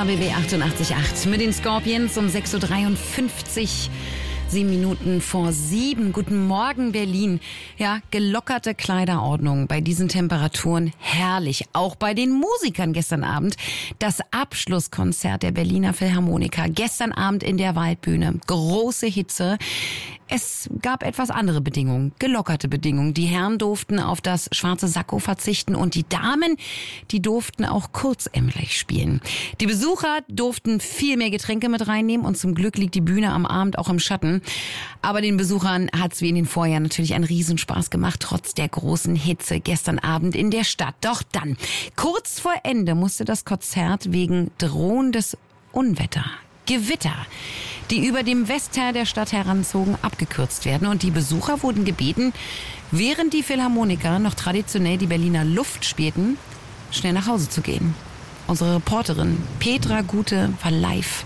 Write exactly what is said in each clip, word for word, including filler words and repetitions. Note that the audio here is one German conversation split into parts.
R B B achtundachtzig Komma acht mit den Scorpions um sechs Uhr dreiundfünfzig. Sieben Minuten vor sieben. Guten Morgen, Berlin. Ja, gelockerte Kleiderordnung bei diesen Temperaturen. Herrlich. Auch bei den Musikern gestern Abend. Das Abschlusskonzert der Berliner Philharmoniker. Gestern Abend in der Waldbühne. Große Hitze. Es gab etwas andere Bedingungen, gelockerte Bedingungen. Die Herren durften auf das schwarze Sakko verzichten und die Damen, die durften auch kurzämmerig spielen. Die Besucher durften viel mehr Getränke mit reinnehmen und zum Glück liegt die Bühne am Abend auch im Schatten. Aber den Besuchern hat's wie in den Vorjahren natürlich einen Riesenspaß gemacht, trotz der großen Hitze gestern Abend in der Stadt. Doch dann, kurz vor Ende musste das Konzert wegen drohendes Unwetter, Gewitter, die über dem Westteil der Stadt heranzogen, abgekürzt werden. Und die Besucher wurden gebeten, während die Philharmoniker noch traditionell die Berliner Luft spielten, schnell nach Hause zu gehen. Unsere Reporterin Petra Gute war live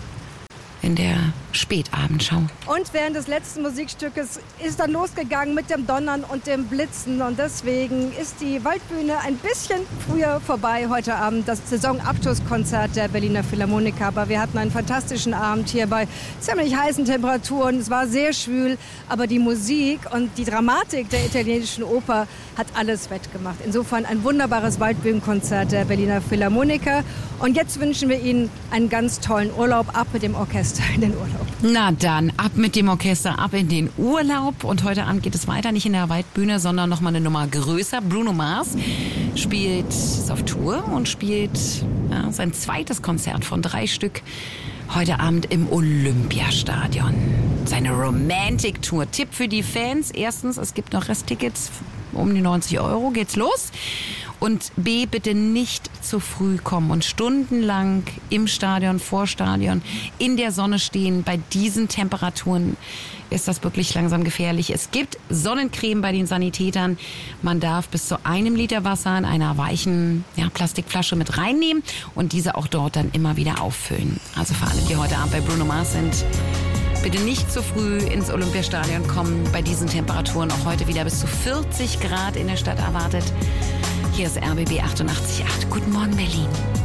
in der Spätabendschau. Und während des letzten Musikstückes ist dann losgegangen mit dem Donnern und dem Blitzen. Und deswegen ist die Waldbühne ein bisschen früher vorbei heute Abend. Das Saisonabschlusskonzert der Berliner Philharmoniker. Aber wir hatten einen fantastischen Abend hier bei ziemlich heißen Temperaturen. Es war sehr schwül, aber die Musik und die Dramatik der italienischen Oper hat alles wettgemacht. Insofern ein wunderbares Waldbühnenkonzert der Berliner Philharmoniker. Und jetzt wünschen wir Ihnen einen ganz tollen Urlaub. Ab mit dem Orchester in den Urlaub. Na dann, ab mit dem Orchester, ab in den Urlaub. Und heute Abend geht es weiter, nicht in der Waldbühne, sondern nochmal eine Nummer größer. Bruno Mars spielt, ist auf Tour und spielt ja, sein zweites Konzert von drei Stück heute Abend im Olympiastadion. Seine Romantic-Tour. Tipp für die Fans. Erstens, es gibt noch Resttickets. Um die neunzig Euro geht's los. Und B, bitte nicht zu früh kommen und stundenlang im Stadion, vor Stadion, in der Sonne stehen. Bei diesen Temperaturen ist das wirklich langsam gefährlich. Es gibt Sonnencreme bei den Sanitätern. Man darf bis zu einem Liter Wasser in einer weichen ja, Plastikflasche mit reinnehmen und diese auch dort dann immer wieder auffüllen. Also für alle, die heute Abend bei Bruno Mars sind, bitte nicht zu früh ins Olympiastadion kommen. Bei diesen Temperaturen auch heute wieder bis zu vierzig Grad in der Stadt erwartet. Hier ist R B B achtundachtzig Komma acht. Guten Morgen, Berlin.